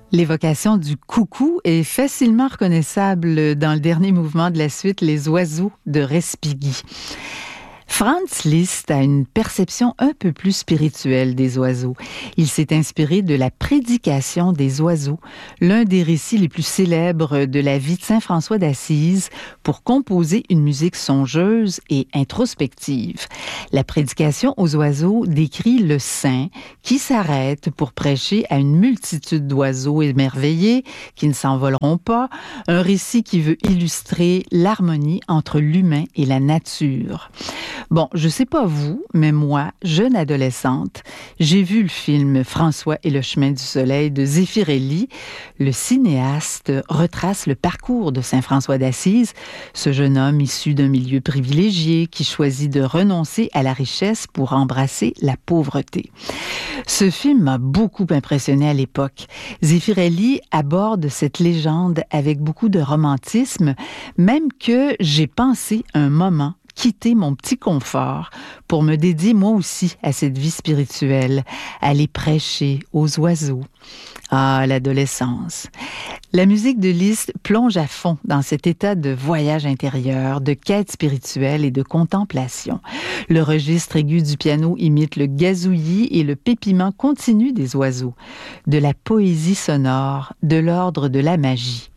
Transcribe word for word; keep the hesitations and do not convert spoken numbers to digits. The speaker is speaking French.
L'évocation du coucou est facilement reconnaissable dans le dernier mouvement de la suite, Les oiseaux de Respighi. Franz Liszt a une perception un peu plus spirituelle des oiseaux. Il s'est inspiré de la prédication des oiseaux, l'un des récits les plus célèbres de la vie de saint François d'Assise, pour composer une musique songeuse et introspective. La prédication aux oiseaux décrit le saint qui s'arrête pour prêcher à une multitude d'oiseaux émerveillés qui ne s'envoleront pas, un récit qui veut illustrer l'harmonie entre l'humain et la nature. Bon, je sais pas vous, mais moi, jeune adolescente, j'ai vu le film François et le chemin du soleil de Zeffirelli. Le cinéaste retrace le parcours de saint François d'Assise, ce jeune homme issu d'un milieu privilégié qui choisit de renoncer à la richesse pour embrasser la pauvreté. Ce film m'a beaucoup impressionné à l'époque. Zeffirelli aborde cette légende avec beaucoup de romantisme, même que j'ai pensé un moment quitter mon petit confort pour me dédier moi aussi à cette vie spirituelle, aller prêcher aux oiseaux. Ah, l'adolescence. La musique de Liszt plonge à fond dans cet état de voyage intérieur, de quête spirituelle et de contemplation. Le registre aigu du piano imite le gazouillis et le pépiment continu des oiseaux. De la poésie sonore, de l'ordre de la magie.